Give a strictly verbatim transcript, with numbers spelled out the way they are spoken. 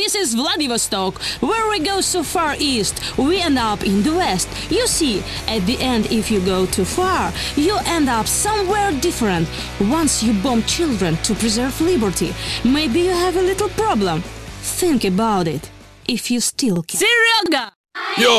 This is Vladivostok. Where we go so far east, we end up in the west. You see, at the end, if you go too far, you end up somewhere different. Once you bomb children to preserve liberty, maybe you have a little problem. Think about it, if you still can. Seryoga! Yo!